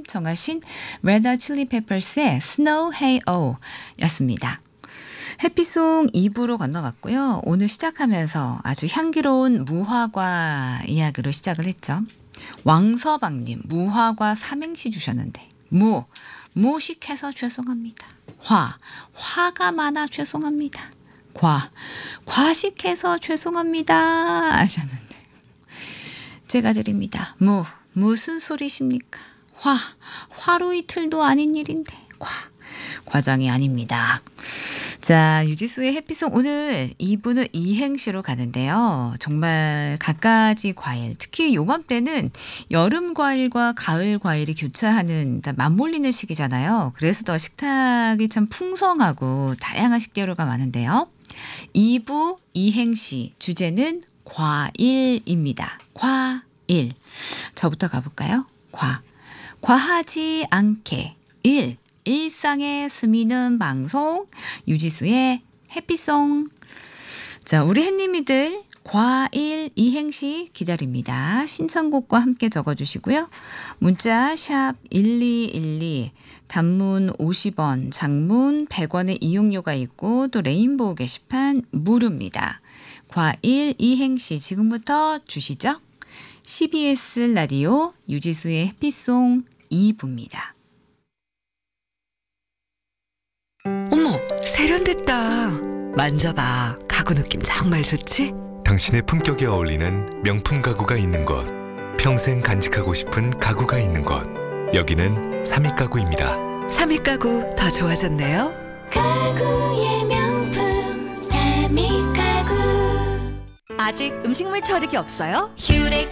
청하신 Red Hot Chili Peppers의 Snow Hey Oh 였습니다. 해피송 2부로 건너갔고요. 오늘 시작하면서 아주 향기로운 무화과 이야기로 시작을 했죠. 왕서방님, 무화과 삼행시 주셨는데 무식해서 죄송합니다. 화가 많아 죄송합니다. 과식해서 죄송합니다 하셨는데 제가 드립니다. 무슨 소리십니까? 하루 이틀도 아닌 일인데 과장이 아닙니다. 자, 유지수의 해피송 오늘 2부는 이행시로 가는데요. 정말 갖가지 과일, 특히 요맘때는 여름 과일과 가을 과일이 교차하는 맞물리는 시기잖아요. 그래서 더 식탁이 참 풍성하고 다양한 식재료가 많은데요. 2부 이행시 주제는 과일입니다. 과일. 저부터 가볼까요? 과하지 않게 일상에 스미는 방송 유지수의 해피송. 자, 우리 햇님이들 과일 이행시 기다립니다. 신청곡과 함께 적어주시고요. 문자 샵 1212 단문 50원 장문 100원의 이용료가 있고 또 레인보우 게시판 무료입니다. 과일 이행시 지금부터 주시죠. CBS 라디오 유지수의 해피송 2부입니다. 어머, 세련됐다. 만져봐. 가구 느낌 정말 좋지? 당신의 품격에 어울리는 명품 가구가 있는 곳. 평생 간직하고 싶은 가구가 있는 곳. 여기는 삼익가구입니다. 삼익가구 더 좋아졌네요. 가구의 명품 삼익가구. 아직 음식물 처리기 없어요? 휴렉